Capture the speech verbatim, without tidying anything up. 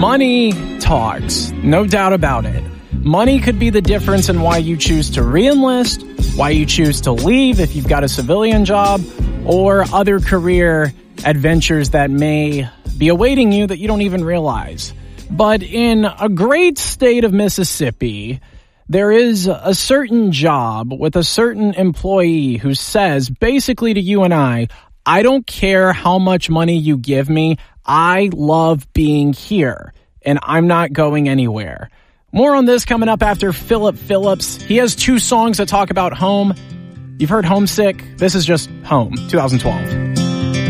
Money talks, no doubt about it. Money could be the difference in why you choose to re-enlist, why you choose to leave if you've got a civilian job, or other career adventures that may be awaiting you that you don't even realize. But in a great state of Mississippi, there is a certain job with a certain employee who says basically to you and I, I don't care how much money you give me, I love being here, and I'm not going anywhere. More on this coming up after Philip Phillips. He has two songs that talk about home. You've heard Homesick. This is just Home, twenty twelve.